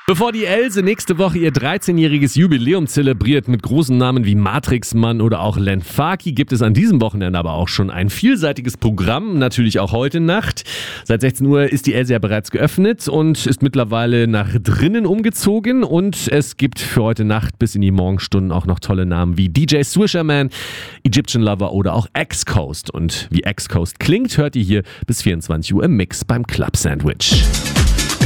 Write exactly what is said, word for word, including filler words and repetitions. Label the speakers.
Speaker 1: Bevor die Else nächste Woche ihr dreizehnjähriges Jubiläum zelebriert mit großen Namen wie Matrix Mann oder auch Len Faki, gibt es an diesem Wochenende aber auch schon ein vielseitiges Programm, natürlich auch heute Nacht. Seit sechzehn Uhr ist die Else ja bereits geöffnet und ist mittlerweile nach drinnen umgezogen und es gibt für heute Nacht bis in die Morgenstunden auch noch tolle Namen wie D J Swisherman, Egyptian Lover oder auch X-Coast. Und wie X-Coast klingt, hört ihr hier bis vierundzwanzig Uhr im Mix beim Club Sandwich.